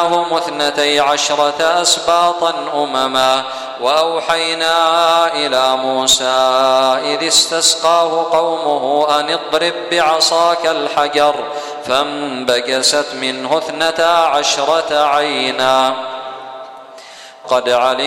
جعلناهم 12 أسباطا أمما. وأوحينا إلى موسى إذ استسقاه قومه أن اضرب بعصاك الحجر فانبجست منه 12 عينا قد علم